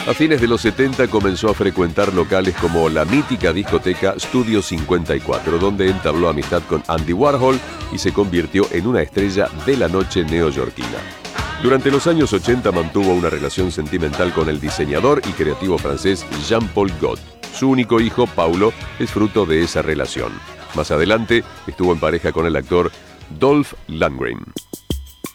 A fines de los 70 comenzó a frecuentar locales como la mítica discoteca Studio 54, donde entabló amistad con Andy Warhol y se convirtió en una estrella de la noche neoyorquina. Durante los años 80 mantuvo una relación sentimental con el diseñador y creativo francés Jean-Paul Gault. Su único hijo, Paulo, es fruto de esa relación. Más adelante estuvo en pareja con el actor Dolph Lundgren.